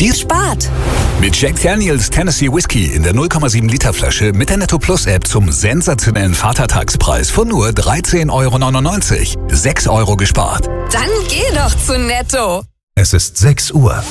Die Spart! Mit Jack Daniels Tennessee Whiskey in der 0,7 Liter Flasche mit der Netto Plus App zum sensationellen Vatertagspreis von nur 13,99 €. 6 € gespart. Dann geh doch zu Netto! Es ist 6 Uhr.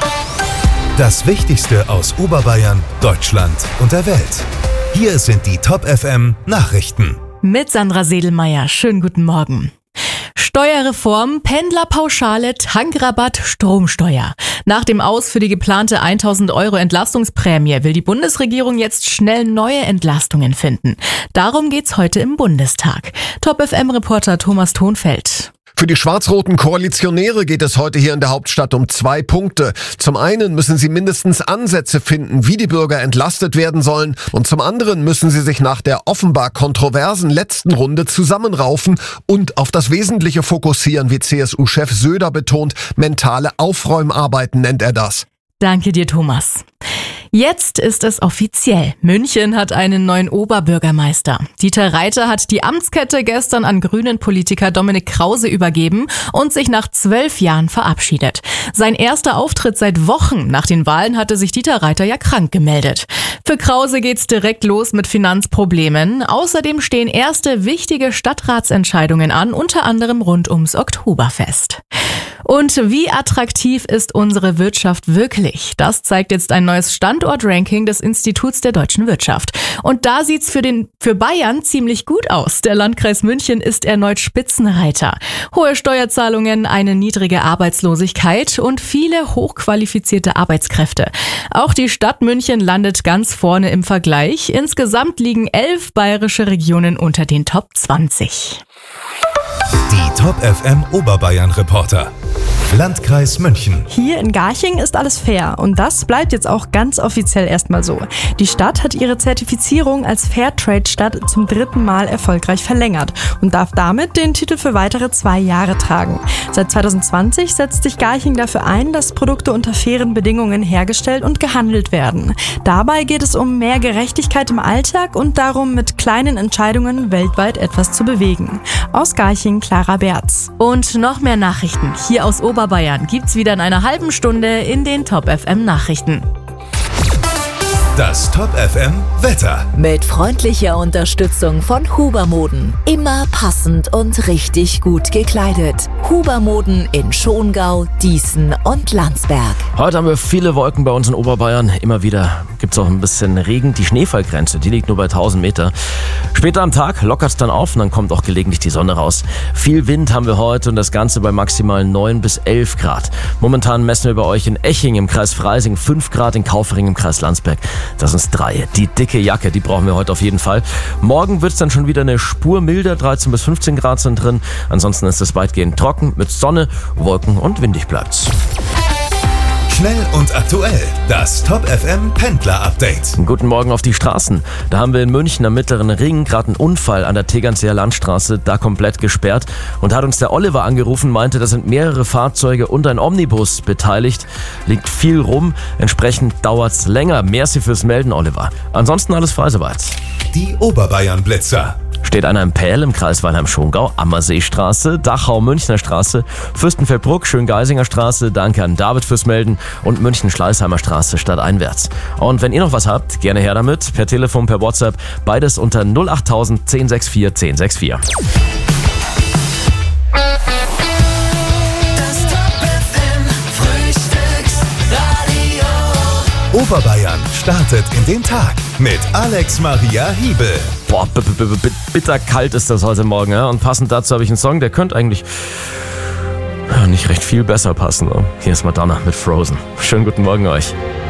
Das Wichtigste aus Oberbayern, Deutschland und der Welt. Hier sind die Top FM Nachrichten. Mit Sandra Sedelmeier. Schönen guten Morgen. Steuerreform, Pendlerpauschale, Tankrabatt, Stromsteuer. Nach dem Aus für die geplante 1.000 € Entlastungsprämie will die Bundesregierung jetzt schnell neue Entlastungen finden. Darum geht's heute im Bundestag. Top-FM-Reporter Thomas Thonfeld. Für die schwarz-roten Koalitionäre geht es heute hier in der Hauptstadt um 2 Punkte. Zum einen müssen sie mindestens Ansätze finden, wie die Bürger entlastet werden sollen. Und zum anderen müssen sie sich nach der offenbar kontroversen letzten Runde zusammenraufen und auf das Wesentliche fokussieren, wie CSU-Chef Söder betont. Mentale Aufräumarbeiten nennt er das. Danke dir, Thomas. Jetzt ist es offiziell. München hat einen neuen Oberbürgermeister. Dieter Reiter hat die Amtskette gestern an Grünen-Politiker Dominik Krause übergeben und sich nach 12 Jahren verabschiedet. Sein erster Auftritt seit Wochen. Nach den Wahlen hatte sich Dieter Reiter ja krank gemeldet. Für Krause geht's direkt los mit Finanzproblemen. Außerdem stehen erste wichtige Stadtratsentscheidungen an, unter anderem rund ums Oktoberfest. Und wie attraktiv ist unsere Wirtschaft wirklich? Das zeigt jetzt ein neues Standortranking des Instituts der deutschen Wirtschaft. Und da sieht's für Bayern ziemlich gut aus. Der Landkreis München ist erneut Spitzenreiter. Hohe Steuerzahlungen, eine niedrige Arbeitslosigkeit und viele hochqualifizierte Arbeitskräfte. Auch die Stadt München landet ganz vorne im Vergleich. Insgesamt liegen 11 bayerische Regionen unter den Top 20. Die Top FM Oberbayern Reporter. Landkreis München. Hier in Garching ist alles fair und das bleibt jetzt auch ganz offiziell erstmal so. Die Stadt hat ihre Zertifizierung als Fairtrade-Stadt zum 3. Mal erfolgreich verlängert und darf damit den Titel für weitere 2 Jahre tragen. Seit 2020 setzt sich Garching dafür ein, dass Produkte unter fairen Bedingungen hergestellt und gehandelt werden. Dabei geht es um mehr Gerechtigkeit im Alltag und darum, mit kleinen Entscheidungen weltweit etwas zu bewegen. Aus Garching, Clara Berz. Und noch mehr Nachrichten hier aus Oberbayern gibt's wieder in einer halben Stunde in den Top FM Nachrichten. Das Top FM Wetter. Mit freundlicher Unterstützung von Huber Moden. Immer passend und richtig gut gekleidet. Huber Moden in Schongau, Dießen und Landsberg. Heute haben wir viele Wolken bei uns in Oberbayern. Immer wieder gibt es auch ein bisschen Regen. Die Schneefallgrenze, die liegt nur bei 1000 Meter. Später am Tag lockert es dann auf und dann kommt auch gelegentlich die Sonne raus. Viel Wind haben wir heute und das Ganze bei maximal 9 bis 11 Grad. Momentan messen wir bei euch in Eching im Kreis Freising 5 Grad, in Kaufering im Kreis Landsberg. Das sind 3. Die dicke Jacke, die brauchen wir heute auf jeden Fall. Morgen wird es dann schon wieder eine Spur milder, 13 bis 15 Grad sind drin. Ansonsten ist es weitgehend trocken mit Sonne, Wolken und windig bleibt's. Schnell und aktuell. Das Top FM Pendler Update. Guten Morgen auf die Straßen. Da haben wir in München am Mittleren Ring gerade einen Unfall an der Tegernseer Landstraße, da komplett gesperrt. Und hat uns der Oliver angerufen, meinte, da sind mehrere Fahrzeuge und ein Omnibus beteiligt. Liegt viel rum, entsprechend dauert's länger. Merci fürs Melden, Oliver. Ansonsten alles frei soweit. Die Oberbayern Blitzer. Steht einer im Pähl im Kreis Weilheim-Schongau, Ammerseestraße, Dachau-Münchner Straße, Fürstenfeldbruck, Schöngeisinger Straße, danke an David fürs Melden und München-Schleißheimer Straße stadteinwärts. Und wenn ihr noch was habt, gerne her damit, per Telefon, per WhatsApp, beides unter 08000 1064 1064. Oberbayern startet in den Tag mit Alex Maria Hiebel. Boah, bitterkalt ist das heute Morgen, ja? Und passend dazu habe ich einen Song, der könnte eigentlich nicht recht viel besser passen. Hier ist Madonna mit Frozen. Schönen guten Morgen euch.